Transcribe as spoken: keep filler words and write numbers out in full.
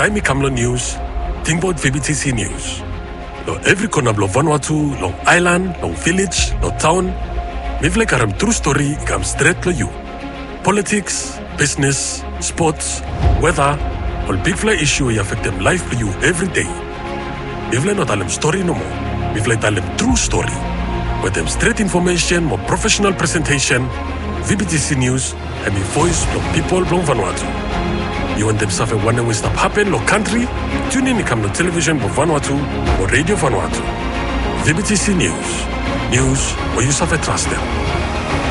time Kamlo News, think about V B T C News. Lo every corner of Vanuatu, long island, long village, long town, mivle karam true story ikam straight to you. Politics, business, sports, weather, all big fly issue I affect them life for you every day. Mivle not alem story no more. Mivle alem true story. With them straight information, more professional presentation, V B T C News, and me voice from people from Vanuatu. You want them suffer when we stop happen, lo country, tune in come to television for Vanuatu or radio Vanuatu. V B T C News. News where you suffer trust them.